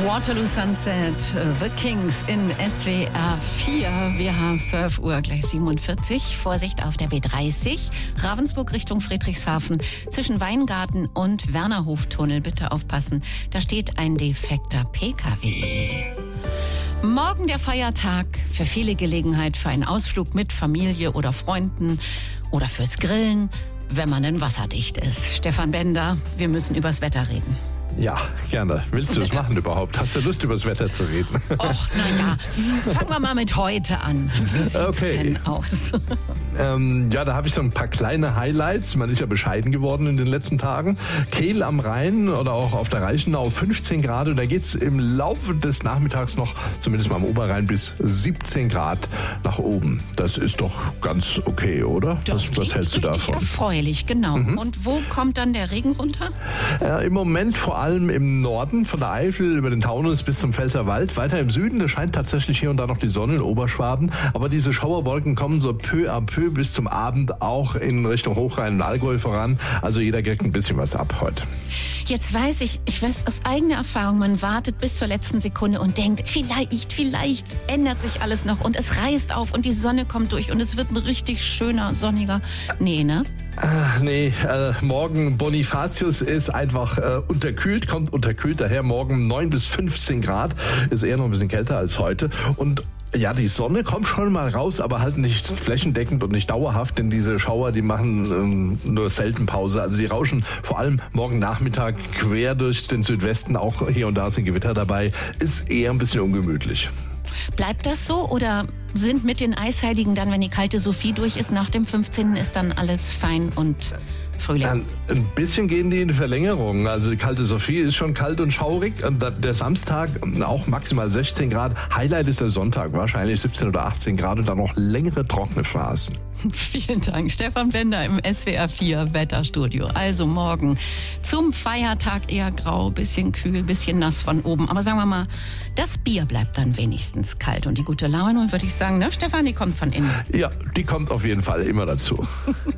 Waterloo Sunset, The Kings in SWR 4. Wir haben 12 Uhr, gleich 47. Vorsicht auf der B30, Ravensburg Richtung Friedrichshafen. Zwischen Weingarten und Wernerhoftunnel, bitte aufpassen. Da steht ein defekter PKW. Morgen der Feiertag, für viele Gelegenheit für einen Ausflug mit Familie oder Freunden oder fürs Grillen, wenn man denn wasserdicht ist. Stefan Bender, wir müssen übers Wetter reden. Ja, gerne. Willst du das machen überhaupt? Hast du Lust, über das Wetter zu reden? Och, naja, fangen wir mal mit heute an. Wie sieht's denn aus? Ja, da habe ich so ein paar kleine Highlights. Man ist ja bescheiden geworden in den letzten Tagen. Kehl am Rhein oder auch auf der Reichenau 15 Grad. Und da geht's im Laufe des Nachmittags noch, zumindest mal am Oberrhein, bis 17 Grad nach oben. Das ist doch ganz okay, oder? Was hältst du davon? Erfreulich, genau. Und wo kommt dann der Regen runter? Im Moment vor allem im Norden, von der Eifel über den Taunus bis zum Pfälzerwald. Weiter im Süden, da scheint tatsächlich hier und da noch die Sonne in Oberschwaben. Aber diese Schauerwolken kommen so peu à peu bis zum Abend auch in Richtung Hochrhein und Allgäu voran. Also jeder kriegt ein bisschen was ab heute. Jetzt weiß ich aus eigener Erfahrung, man wartet bis zur letzten Sekunde und denkt, vielleicht ändert sich alles noch und es reißt auf und die Sonne kommt durch und es wird ein richtig schöner, sonniger. Nee, ne? Morgen Bonifatius ist einfach kommt unterkühlt, daher morgen 9 bis 15 Grad, ist eher noch ein bisschen kälter als heute und ja, die Sonne kommt schon mal raus, aber halt nicht flächendeckend und nicht dauerhaft, denn diese Schauer, die machen nur selten Pause. Also die rauschen vor allem morgen Nachmittag quer durch den Südwesten, auch hier und da sind Gewitter dabei, ist eher ein bisschen ungemütlich. Bleibt das so oder sind mit den Eisheiligen dann, wenn die kalte Sophie durch ist, nach dem 15. ist dann alles fein und Frühling? Ein bisschen gehen die in Verlängerung. Also die kalte Sophie ist schon kalt und schaurig. Der Samstag auch maximal 16 Grad. Highlight ist der Sonntag, wahrscheinlich 17 oder 18 Grad und dann noch längere trockene Phasen. Vielen Dank. Stefan Bender im SWR 4 Wetterstudio. Also morgen zum Feiertag eher grau, bisschen kühl, bisschen nass von oben. Aber sagen wir mal, das Bier bleibt dann wenigstens kalt. Und die gute Laune, würde ich sagen, ne, Stefan, die kommt von innen. Ja, die kommt auf jeden Fall immer dazu.